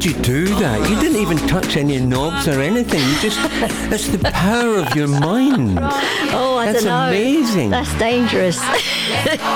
you do that? You didn't even touch any knobs or anything. That's the power of your mind. Oh, I That's don't know. amazing. That's dangerous.